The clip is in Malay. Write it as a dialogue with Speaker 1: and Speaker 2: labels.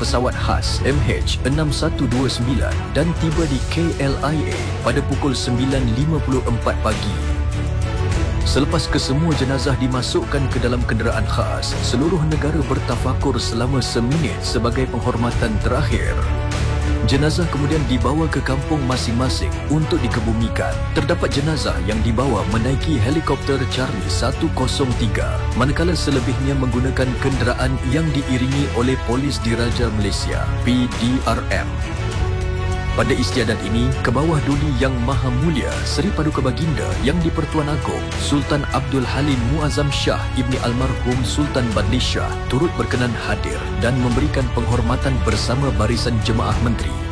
Speaker 1: pesawat khas MH6129 dan tiba di KLIA pada pukul 9.54 pagi. Selepas kesemua jenazah dimasukkan ke dalam kenderaan khas, seluruh negara bertafakur selama seminit sebagai penghormatan terakhir. Jenazah kemudian dibawa ke kampung masing-masing untuk dikebumikan. Terdapat jenazah yang dibawa menaiki helikopter Charlie 103, manakala selebihnya menggunakan kenderaan yang diiringi oleh Polis Diraja Malaysia, PDRM. Pada istiadat ini, ke bawah duli Yang Maha Mulia Seri Paduka Baginda Yang di-Pertuan Agong Sultan Abdul Halim Muazzam Shah Ibni Almarhum Sultan Badli Shah turut berkenan hadir dan memberikan penghormatan bersama barisan jemaah menteri